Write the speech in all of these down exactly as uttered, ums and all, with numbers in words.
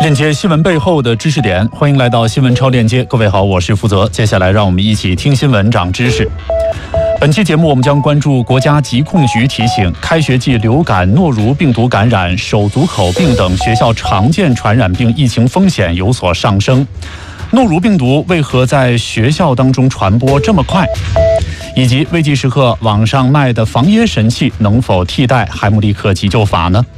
链接新闻背后的知识点，欢迎来到新闻超链接。各位好，我是负责。接下来让我们一起听新闻长知识。本期节目我们将关注国家疾控局提醒，开学季流感、诺如病毒感染、手足口病等学校常见传染病疫情风险有所上升。诺如病毒为何在学校当中传播这么快？以及危急时刻网上卖的防噎神器能否替代海姆立克急救法呢？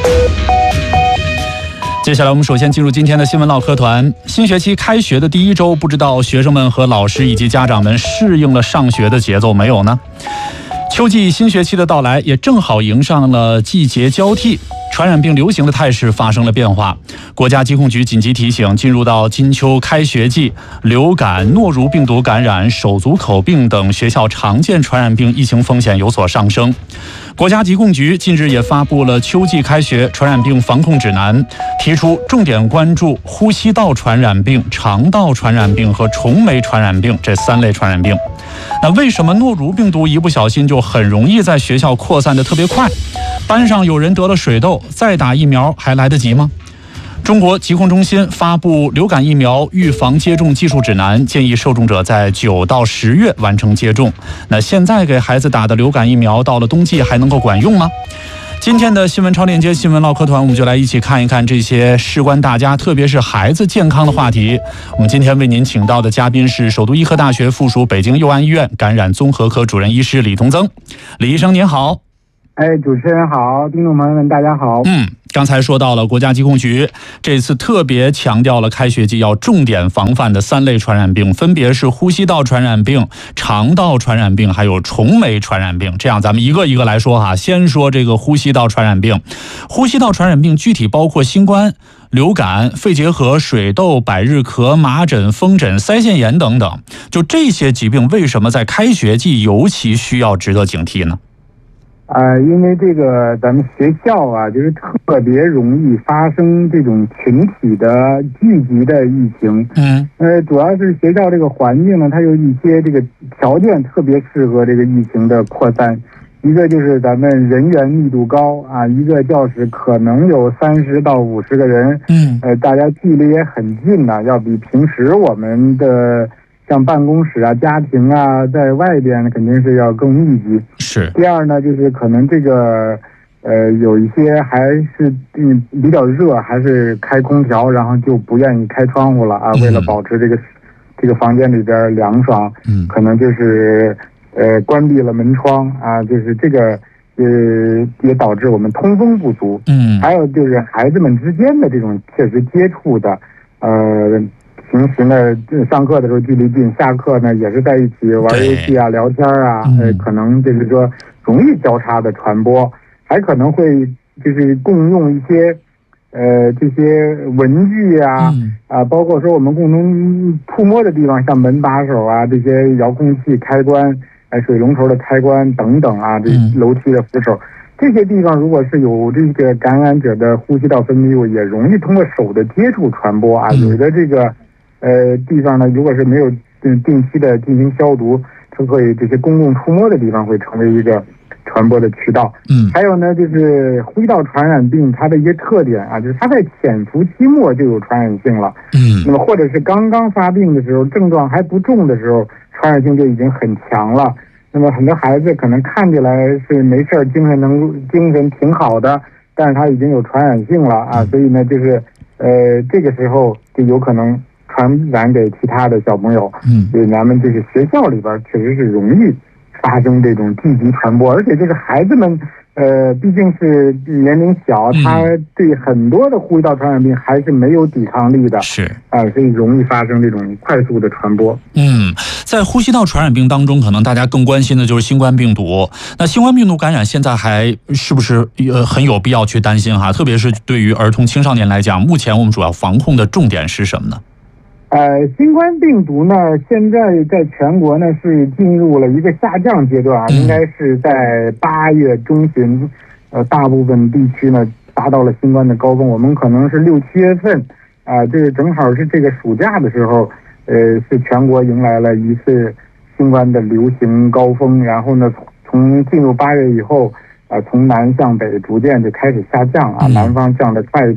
接下来我们首先进入今天的新闻唠嗑团。新学期开学的第一周，不知道学生们和老师以及家长们适应了上学的节奏没有呢？秋季新学期的到来也正好迎上了季节交替，传染病流行的态势发生了变化。国家疾控局紧急提醒，进入到金秋开学季，流感、诺如病毒感染、手足口病等学校常见传染病疫情风险有所上升。国家疾控局近日也发布了秋季开学传染病防控指南，提出重点关注呼吸道传染病、肠道传染病和虫媒传染病这三类传染病。那为什么诺如病毒一不小心就很容易在学校扩散得特别快？班上有人得了水痘，再打疫苗还来得及吗？中国疾控中心发布流感疫苗预防接种技术指南，建议受众者在九到十月完成接种。那现在给孩子打的流感疫苗，到了冬季还能够管用吗？今天的新闻超链接新闻唠嗑团，我们就来一起看一看这些事关大家，特别是孩子健康的话题。我们今天为您请到的嘉宾是首都医科大学附属北京佑安医院感染综合科主任医师李同增。李医生您好。 哎，主持人好，听众朋友们大家好。 嗯，刚才说到了国家疾控局这次特别强调了开学季要重点防范的三类传染病，分别是呼吸道传染病、肠道传染病还有虫媒传染病。这样咱们一个一个来说哈。先说这个呼吸道传染病。呼吸道传染病具体包括新冠、流感、肺结核、水痘、百日咳、麻疹、风疹、腮腺炎等等。就这些疾病为什么在开学季尤其需要值得警惕呢？ 呃，因为这个咱们学校啊，就是特别容易发生这种群体的聚集的疫情。 嗯， 呃，主要是学校这个环境呢，它有一些这个条件特别适合这个疫情的扩散。一个就是咱们人员密度高啊，一个教室可能有三十到五十个人。 嗯， 呃，大家距离也很近呢、啊，要比平时我们的像办公室啊、家庭啊，在外边肯定是要更密集。 是。 第二呢，就是可能这个，呃，有一些还是嗯比较热，还是开空调，然后就不愿意开窗户了啊，为了保持这个、嗯、这个房间里边凉爽，嗯，可能就是呃关闭了门窗啊，就是这个呃也导致我们通风不足。嗯，还有就是孩子们之间的这种确实接触的，呃。平时呢，上课的时候距离近，下课呢也是在一起玩游戏啊、聊天啊，呃，可能就是说容易交叉的传播，还可能会就是共用一些呃这些文具啊，嗯、啊，包括说我们共同触摸的地方，像门把手啊、这些遥控器开关、呃水龙头的开关等等啊，这楼梯的扶手。嗯，这些地方如果是有这个感染者的呼吸道分泌物，也容易通过手的接触传播啊。有的这个呃地方呢，如果是没有定期的进行消毒，它会这些公共触摸的地方会成为一个传播的渠道。嗯，还有呢，就是呼吸道传染病它的一些特点啊，就是它在潜伏期末就有传染性了。嗯，那么或者是刚刚发病的时候，症状还不重的时候，传染性就已经很强了。那么很多孩子可能看起来是没事儿，精神能精神挺好的，但是他已经有传染性了啊，所以呢，就是呃这个时候就有可能传染给其他的小朋友。嗯，所以咱们这个学校里边确实是容易发生这种聚集传播，而且这个孩子们呃毕竟是年龄小，他对很多的呼吸道传染病还是没有抵抗力的。是啊、呃，所以容易发生这种快速的传播。 嗯。在呼吸道传染病当中，可能大家更关心的就是新冠病毒。那新冠病毒感染现在还是不是呃很有必要去担心哈？特别是对于儿童青少年来讲，目前我们主要防控的重点是什么呢？ 呃，新冠病毒呢，现在在全国呢是进入了一个下降阶段啊，嗯、应该是在八月中旬，呃，大部分地区呢达到了新冠的高峰。我们可能是六七月份啊、呃，这个正好是这个暑假的时候。呃，是全国迎来了一次新冠的流行高峰，然后呢，从进入八月以后，呃，从南向北逐渐就开始下降啊，南方降得快一点，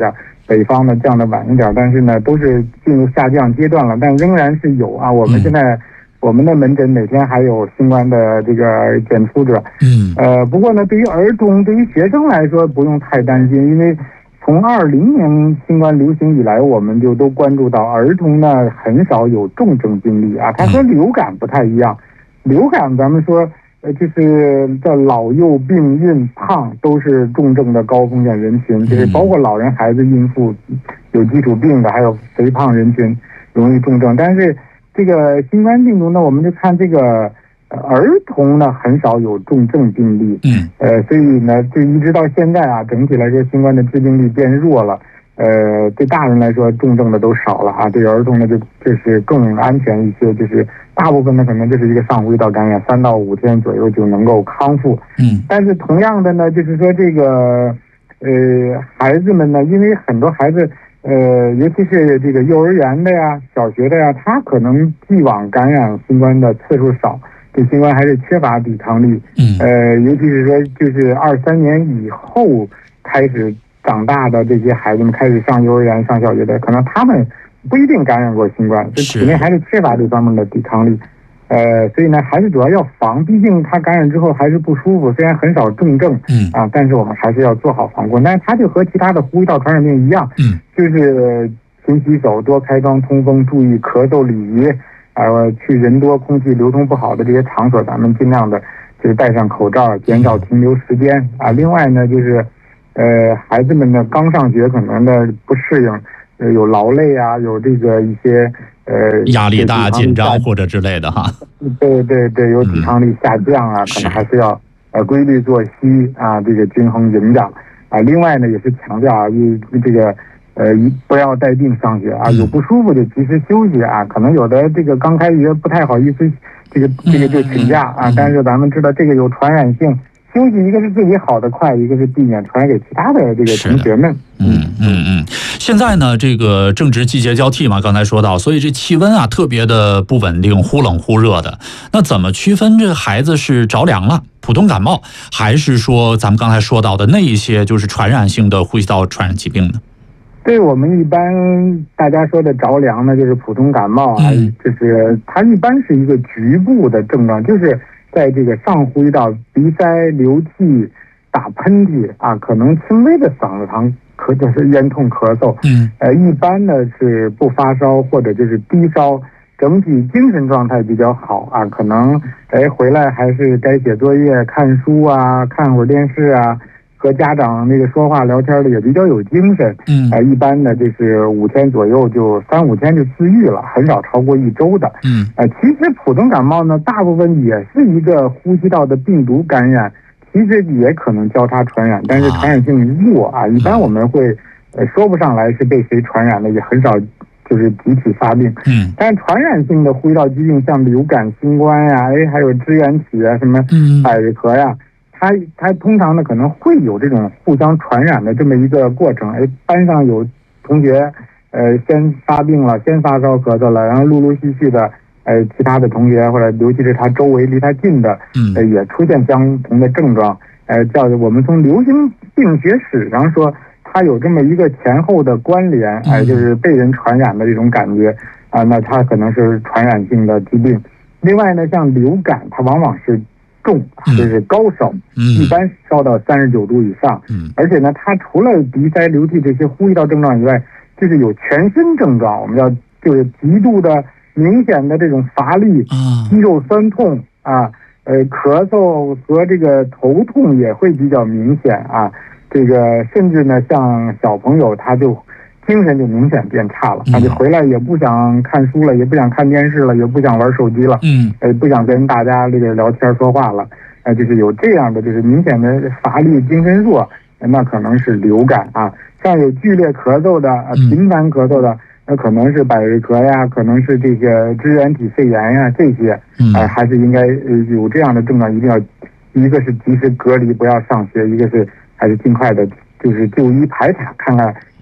北方呢降的晚一点，但是呢都是进入下降阶段了，但仍然是有啊。我们现在、嗯、我们的门诊每天还有新冠的这个检出者， 嗯， 呃，不过呢，对于儿童、对于学生来说不用太担心，因为从二零年新冠流行以来，我们就都关注到儿童呢很少有重症病例啊。它和流感不太一样，流感咱们说。呃，就是叫老幼病孕胖都是重症的高风险人群，就是包括老人、孩子、孕妇、有基础病的，还有肥胖人群容易重症。但是这个新冠病毒呢，我们就看这个、呃、儿童呢很少有重症病例， 嗯， 呃，所以呢，就一直到现在啊，整体来说，新冠的致病率变弱了。呃，对大人来说，重症的都少了啊。对儿童呢，就就是更安全一些，就是大部分呢可能就是一个上呼吸道感染，三到五天左右就能够康复。 嗯， 但是同样的呢，就是说这个呃孩子们呢，因为很多孩子呃，尤其是这个幼儿园的呀、小学的呀，他可能既往感染新冠的次数少，对新冠还是缺乏抵抗力。 嗯， 呃，尤其是说就是二三年以后开始。长大的这些孩子们开始上幼儿园、上小学的，可能他们不一定感染过新冠，这体内还是缺乏这方面的抵抗力。呃，所以呢，还是主要要防，毕竟他感染之后还是不舒服，虽然很少重症， 嗯啊，但是我们还是要做好防控。但是它就和其他的呼吸道传染病一样， 嗯， 就是勤洗手、多开窗通风、注意咳嗽礼仪，呃，去人多、空气流通不好的这些场所，咱们尽量的就是戴上口罩，减少停留时间啊。另外呢，就是。呃，孩子们呢刚上学，可能的不适应，呃，有劳累啊，有这个一些呃压力大、紧张或者之类的哈。 对对对，有抵抗力下降啊，嗯、可能还是要呃规律作息啊，这个均衡营养啊。另外呢，也是强调啊，这个呃不要带病上学啊，有不舒服就及时休息啊。可能有的这个刚开学不太好意思，这个这个就请假啊，但是咱们知道这个有传染性。休息一个是自己好的快，一个是避免传染给其他的这个同学们。 嗯嗯嗯。现在呢，这个正值季节交替嘛，刚才说到，所以这气温啊特别的不稳定，忽冷忽热的。那怎么区分这个孩子是着凉了、普通感冒，还是说咱们刚才说到的那一些就是传染性的呼吸道传染疾病呢？ 对我们一般大家说的着凉呢，就是普通感冒啊，嗯、就是它一般是一个局部的症状，就是。在这个上呼吸道鼻塞、流涕、打喷嚏啊，可能轻微的嗓子疼，咳就是咽痛咳嗽。 嗯， 呃，一般呢是不发烧或者就是低烧，整体精神状态比较好啊，可能哎回来还是该写作业、看书啊，看会儿电视啊。和家长那个说话聊天的也比较有精神， 嗯， 呃，一般呢就是五天左右就三五天就自愈了，很少超过一周的， 嗯， 呃，其实普通感冒呢，大部分也是一个呼吸道的病毒感染，其实也可能交叉传染，但是传染性弱啊，一般我们会呃说不上来是被谁传染的，也很少就是集体发病， 嗯， 但传染性的呼吸道疾病像流感、新冠呀，哎，还有支原体啊，什么百日咳呀。它它通常呢可能会有这种互相传染的这么一个过程，哎，班上有同学，呃，先发病了，先发烧咳嗽了，然后陆陆续续的，呃，其他的同学或者尤其是他周围离他近的，呃，也出现相同的症状，呃，叫我们从流行病学史上说，它有这么一个前后的关联，哎、呃，就是被人传染的这种感觉啊、呃，那它可能是传染性的疾病。另外呢，像流感，它往往是重，就是高烧， 嗯， 一般烧到三十九度以上， 嗯， 而且呢，它除了鼻塞、流涕这些呼吸道症状以外，就是有全身症状，我们叫就是极度的明显的这种乏力、肌肉酸痛啊，呃，咳嗽和这个头痛也会比较明显啊，这个甚至呢，像小朋友他就精神就明显变差了，他就回来也不想看书了，也不想看电视了，也不想玩手机了， 嗯， 呃，不想跟大家这个聊天说话了，呃，就是有这样的，就是明显的乏力、精神弱，那可能是流感啊。像有剧烈咳嗽的、呃、频繁咳嗽的，那可能是百日咳呀，可能是这个支原体肺炎呀，这些，呃，还是应该呃有这样的症状，一定要，一个是及时隔离，不要上学，一个是还是尽快的，就是就医排查，看看。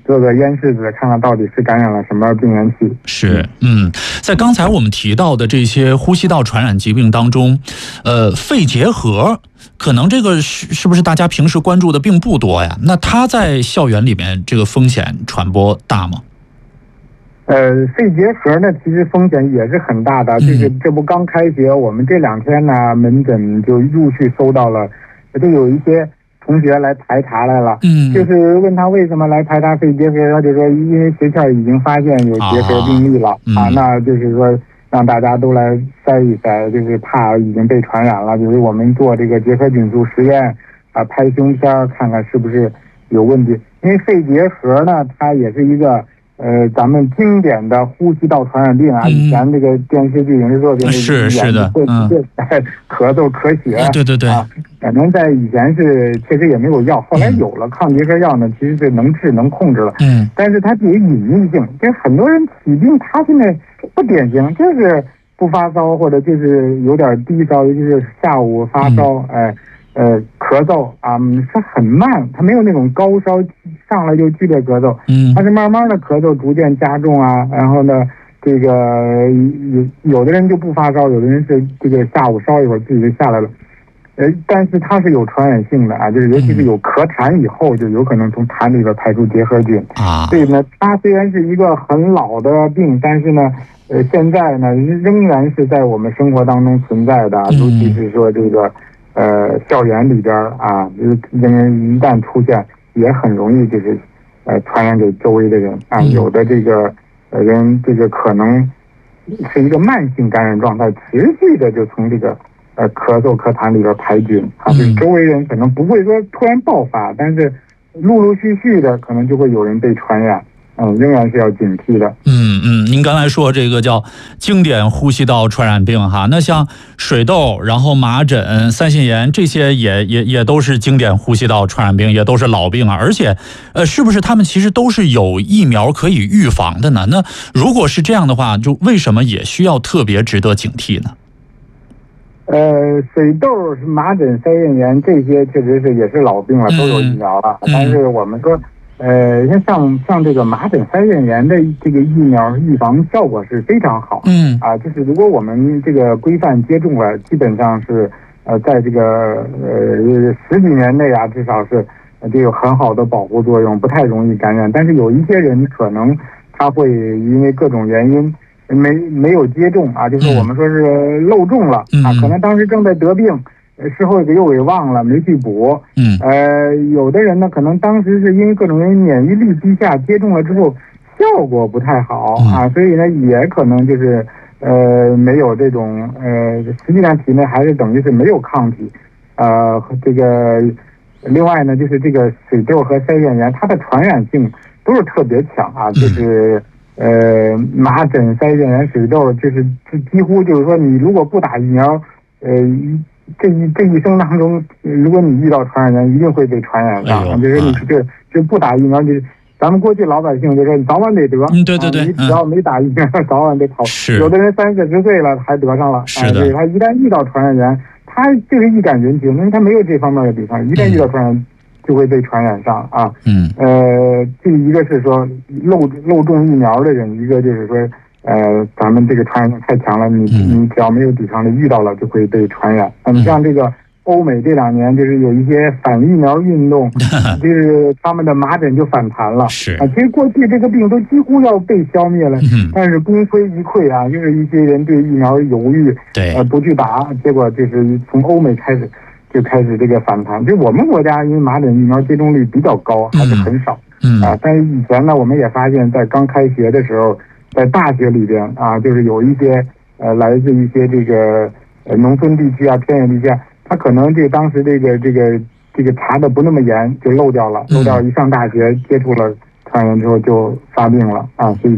做个咽拭子，看看到底是感染了什么病原体。 是，嗯，在刚才我们提到的这些呼吸道传染疾病当中，呃，肺结核可能这个是是不是大家平时关注的并不多呀？那它在校园里面这个风险传播大吗？ 呃，肺结核呢，其实风险也是很大的。就是这不刚开学，我们这两天呢，门诊就陆续收到了，就有一些同学来排查来了。嗯，就是问他为什么来排查肺结核，他就说因为学校已经发现有结核病例了啊、嗯、啊，那就是说让大家都来筛一筛，就是怕已经被传染了。就是我们做这个结核菌素实验啊，拍胸片看看是不是有问题。因为肺结核呢，它也是一个。呃，咱们经典的呼吸道传染病啊，嗯、以前这个电视剧影视作品是是的，嗯， 咳嗽、咳血， 对对对， 啊，反正在以前是确实也没有药，后来有了抗结核药呢，其实是能治能控制了，嗯，但是它具有隐匿性，就是很多人起病，他现在不典型，就是不发烧或者就是有点低烧，尤其是下午发烧，哎、嗯。呃，咳嗽啊，是很慢，它没有那种高烧上来就剧烈咳嗽，嗯，它是慢慢的咳嗽逐渐加重啊，然后呢，这个有有的人就不发烧，有的人是这个下午烧一会儿自己就下来了，呃，但是它是有传染性的啊，就是尤其是有咳痰以后，就有可能从痰里边排出结核菌啊，所以呢，它虽然是一个很老的病，但是呢，呃，现在呢仍然是在我们生活当中存在的，尤其是说这个。呃，校园里边啊，就是人一旦出现，也很容易就是呃传染给周围的人啊。有的这个呃人，这个可能是一个慢性感染状态，持续的就从这个呃咳嗽咳痰里边排菌啊。就是周围人可能不会说突然爆发，但是陆陆续续的可能就会有人被传染。嗯，仍然是要警惕的。 嗯嗯，您刚才说这个叫经典呼吸道传染病哈，那像水痘，然后麻疹、腮腺炎这些也也也都是经典呼吸道传染病，也都是老病啊。而且，呃，是不是他们其实都是有疫苗可以预防的呢？那如果是这样的话，就为什么也需要特别值得警惕呢？ 呃，水痘、麻疹、腮腺炎这些确实是也是老病了，都有疫苗了。嗯、但是我们说。呃，像像像这个麻疹、腮腺炎的这个疫苗预防效果是非常好。嗯啊，就是如果我们这个规范接种了，基本上是呃，在这个呃十几年内啊，至少是就有很好的保护作用，不太容易感染。但是有一些人可能他会因为各种原因没没有接种啊，就是我们说是漏种了啊，可能当时正在得病。事后又给忘了，没去补。嗯，呃，有的人呢，可能当时是因为各种原因免疫力低下，接种了之后效果不太好、嗯、啊，所以呢，也可能就是呃没有这种呃，实际上体内还是等于是没有抗体。呃，这个另外呢，就是这个水痘和腮腺炎，它的传染性都是特别强啊，就是呃麻疹、腮腺炎、水痘，就是几乎就是说，你如果不打疫苗，呃。这一这一生当中，如果你遇到传染源，一定会被传染上。哎、就是你就就不打疫苗，就咱们过去老百姓就说你早晚得得。 嗯，对对对， 啊、你只要没打疫苗，嗯、早晚得跑。 是。 有的人三四十岁了还得上了。 是的。 啊、他一旦遇到传染源，他就是易感人群，因为他没有这方面的抵抗，一旦遇到传染，嗯、就会被传染上啊。嗯。呃，这一个是说漏漏种疫苗的人，一个就是说。呃，咱们这个传染性太强了，你你只要没有抵抗力，遇到了就会被传染。那么像这个欧美这两年，就是有一些反疫苗运动，就是他们的麻疹就反弹了。 是啊，其实过去这个病都几乎要被消灭了，嗯、但是功亏一篑啊，就是一些人对疫苗犹豫， 对， 呃，不去打，结果就是从欧美开始就开始这个反弹。就我们国家因为麻疹疫苗接种率比较高，还是很少。嗯啊，但是以前呢，我们也发现，在刚开学的时候。在大学里边啊，就是有一些呃来自一些这个呃农村地区啊、偏远地区啊，他可能这个当时这个这个这个查的不那么严，就漏掉了，漏掉一上大学接触了传染之后就发病了啊，所以呢，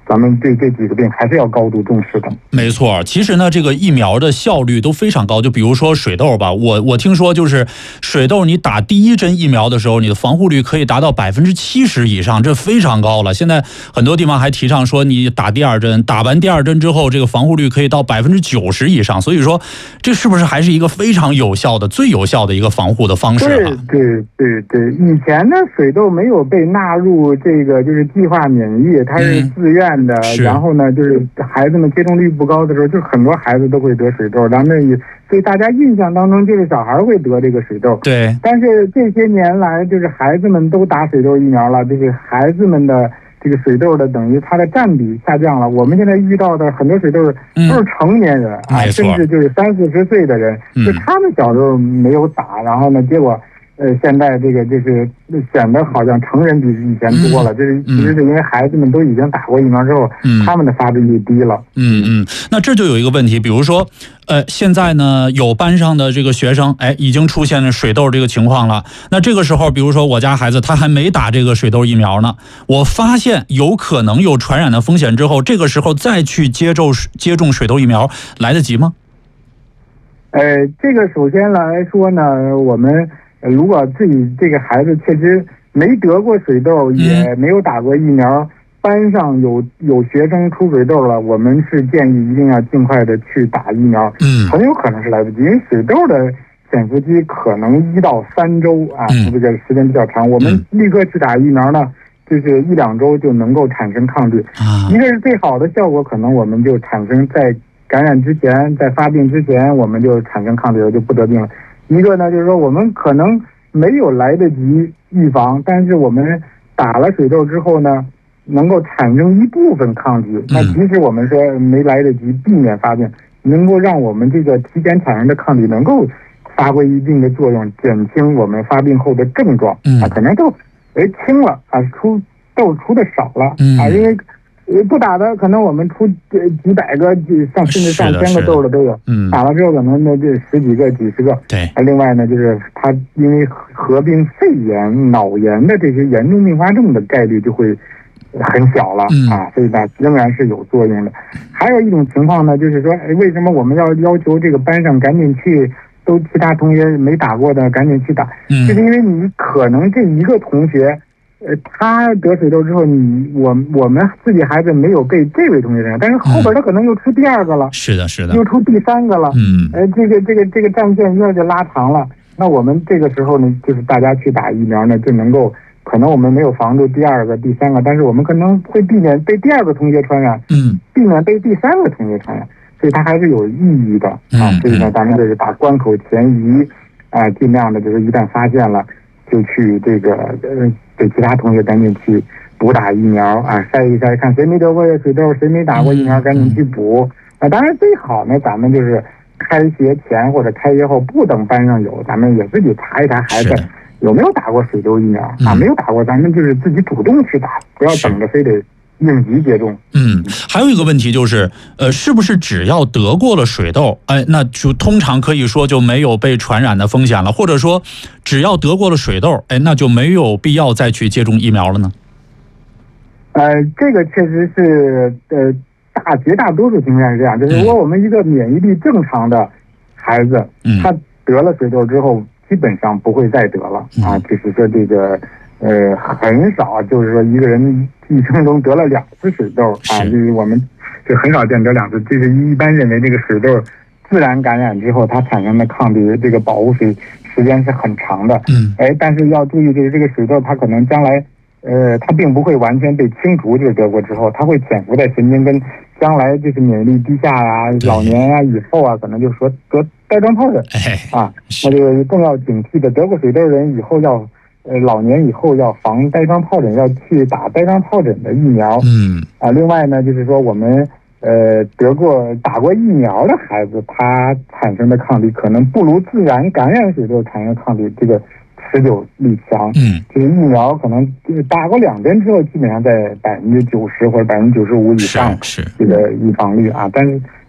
咱们对这几个病还是要高度重视的。 没错，其实呢，这个疫苗的效率都非常高。就比如说水痘吧，我我听说就是水痘，你打第一针疫苗的时候，你的防护率可以达到百分之七十以上，这非常高了。现在很多地方还提倡说，你打第二针，打完第二针之后，这个防护率可以到百分之九十以上。所以说，这是不是还是一个非常有效的、最有效的一个防护的方式啊？对对对对，以前呢，水痘没有被纳入这个就是计划免疫，它是自愿的。 嗯、 然后呢，就是孩子们接种率不高的时候，就很多孩子都会得水痘。咱们也所以大家印象当中就是小孩会得这个水痘。 对。 但是这些年来，就是孩子们都打水痘疫苗了，就是孩子们的这个水痘的等于它的占比下降了。我们现在遇到的很多水痘都是成年人、嗯、啊，甚至就是三四十岁的人， 嗯、 就他们小时候没有打，然后呢，结果。呃，现在这个就是显得好像成人比以前多了，这、嗯、是其实是因为孩子们都已经打过疫苗之后，嗯、他们的发病率低了。 嗯嗯，那这就有一个问题，比如说，呃，现在呢有班上的这个学生，哎，已经出现了水痘这个情况了。那这个时候，比如说我家孩子他还没打这个水痘疫苗呢，我发现有可能有传染的风险之后，这个时候再去接种接种水痘疫苗来得及吗？ 呃，这个首先来说呢，我们。如果自己这个孩子确实没得过水痘，也没有打过疫苗，班上有有学生出水痘了，我们是建议一定要尽快的去打疫苗。 嗯， 很有可能是来不及，因为水痘的潜伏期可能一到三周啊，这个时间比较长。我们立刻去打疫苗呢，就是一两周就能够产生抗体。一个是最好的效果，可能我们就产生在感染之前，在发病之前，我们就产生抗体了，就不得病了。一个呢，就是说我们可能没有来得及预防，但是我们打了水痘之后呢，能够产生一部分抗体。那即使我们说没来得及避免发病，能够让我们这个提前产生的抗体能够发挥一定的作用，减轻我们发病后的症状啊，可能都哎轻了啊，出痘出的少了啊，因为。不打的可能我们出几百个、上甚至上千个痘的都有， 嗯， 打了之后可能那这十几个、几十个。 对。 另外呢，就是它因为合并肺炎、脑炎的这些严重并发症的概率就会很小了、 嗯、 啊，所以呢仍然是有作用的。还有一种情况呢，就是说，为什么我们要要求这个班上赶紧去，都其他同学没打过的赶紧去打， 嗯， 就是因为你可能这一个同学。呃，他得水痘之后，你我我们自己孩子没有被这位同学染，但是后边他可能又出第二个了， 是的，是的， 又出第三个了， 嗯， 呃，这个这个这个战线一下就拉长了。那我们这个时候呢，就是大家去打疫苗呢，就能够，可能我们没有防住第二个、第三个，但是我们可能会避免被第二个同学传染， 嗯， 避免被第三个同学传染，所以它还是有意义的啊。所以呢，咱们就是打关口前移，啊、呃，尽量的就是一旦发现了，就去这个呃。给其他同学赶紧去补打疫苗啊，筛一筛，看谁没得过水痘，谁没打过疫苗，赶紧去补。啊，当然最好呢，咱们就是开学前或者开学后，不等班上有，咱们也自己查一查孩子有没有打过水痘疫苗啊，没有打过，咱们就是自己主动去打，不要等着非得应急接种。 嗯，还有一个问题就是，呃，是不是只要得过了水痘，哎，那就通常可以说就没有被传染的风险了，或者说，只要得过了水痘，哎，那就没有必要再去接种疫苗了呢？ 呃，这个确实是，呃，大绝大多数情况下是这样，就是如果我们一个免疫力正常的孩子， 嗯、 他得了水痘之后，基本上不会再得了、嗯、啊，就是说这个。呃，很少，就是说一个人一生中得了两次水痘啊，就是我们就很少见得两次。就是一般认为这个水痘自然感染之后，它产生的抗体这个保护时时间是很长的。 嗯， 哎，但是要注意，就是这个水痘它可能将来，呃，它并不会完全被清除，就是得过之后，它会潜伏在神经根，将来就是免疫力低下啊、老年啊以后啊，可能就说得带状疱疹啊，那就更要警惕的。得过水痘人以后要。呃，老年以后要防带状疱疹，要去打带状疱疹的疫苗。 嗯， 啊，另外呢，就是说我们呃得过打过疫苗的孩子，他产生的抗体可能不如自然感染水痘产生抗体这个持久力强。 嗯， 就是疫苗可能就是打过两针之后，基本上在百分之九十或者百分之九十五以上是这个预防率啊。但是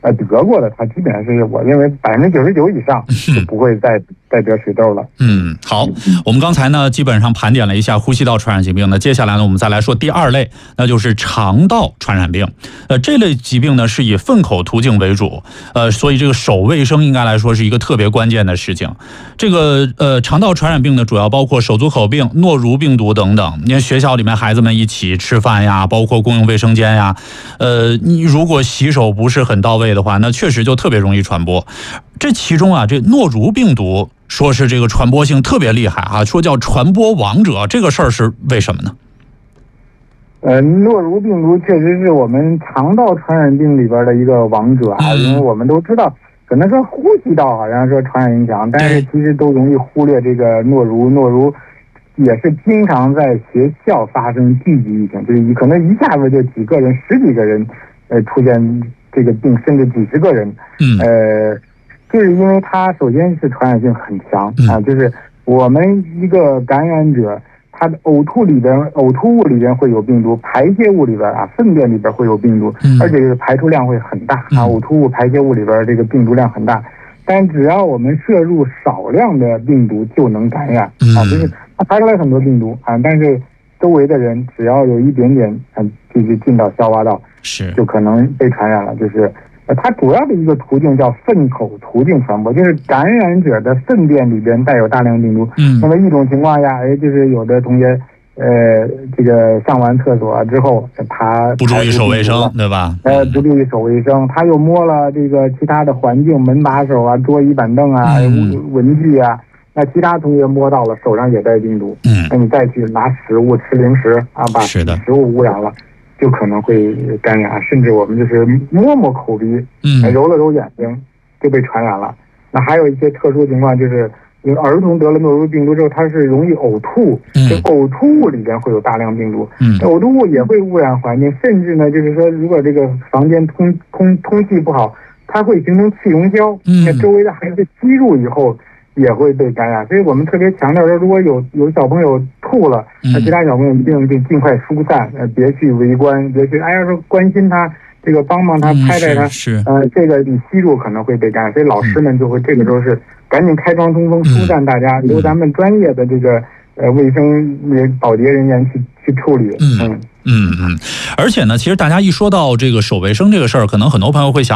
呃得过的，他基本上是我认为百分之九十九以上就不会再再得水痘了。 嗯，好，我们刚才呢基本上盘点了一下呼吸道传染疾病，那接下来呢我们再来说第二类，那就是肠道传染病。呃，这类疾病呢是以粪口途径为主，呃，所以这个手卫生应该来说是一个特别关键的事情。这个呃肠道传染病呢主要包括手足口病、诺如病毒等等。因为学校里面孩子们一起吃饭呀，包括公用卫生间呀，呃，你如果洗手不是很到位的话，那确实就特别容易传播。这其中啊，这诺如病毒说是这个传播性特别厉害啊，说叫传播王者，这个事儿是为什么呢？ 呃，诺如病毒确实是我们肠道传染病里边的一个王者啊，因为我们都知道，可能说呼吸道好像说传染影响，但是其实都容易忽略这个诺如。诺如也是经常在学校发生聚集疫情，就是可能一下子就几个人、十几个人，呃，出现这个病，甚至几十个人。 嗯， 呃，就是因为它首先是传染性很强啊，就是我们一个感染者，他的呕吐里边、呕吐物里边会有病毒，排泄物里边啊、粪便里边会有病毒，而且是排出量会很大啊，呕吐物、排泄物里边这个病毒量很大。但只要我们摄入少量的病毒就能感染啊，就是它排出来很多病毒啊，但是周围的人只要有一点点啊，就是进到消化道， 是就可能被传染了。就是呃，它主要的一个途径叫粪口途径传播，就是感染者的粪便里边带有大量病毒。 嗯， 那么一种情况下，哎，就是有的同学。呃，这个上完厕所之后，他不注意手卫生，对吧？ 呃，不注意手卫生，他又摸了这个其他的环境，门把手啊、桌椅板凳啊、 嗯、 文具啊，那其他同学摸到了，手上也带病毒， 嗯， 那你再去拿食物吃零食啊，把食物污染了，就可能会感染，甚至我们就是摸摸口鼻， 嗯， 揉了揉眼睛就被传染了。那还有一些特殊情况就是。因为儿童得了诺如病毒之后，他是容易呕吐，这呕吐物里边会有大量病毒，嗯，呕吐物也会污染环境，甚至呢，就是说，如果这个房间通通通气不好，它会形成气溶胶，嗯，那周围的孩子吸入以后也会被感染。所以我们特别强调说，如果有有小朋友吐了，那其他小朋友一定尽尽快疏散，呃，别去围观，别去哎呀说关心他。这个帮帮他，拍拍他， 是呃，这个你吸入可能会被感染，所以老师们就会这个时候是赶紧开窗通风，疏散大家，由咱们专业的这个呃卫生保洁人员去去处理。 嗯嗯嗯，而且呢，其实大家一说到这个手卫生这个事儿，可能很多朋友会想。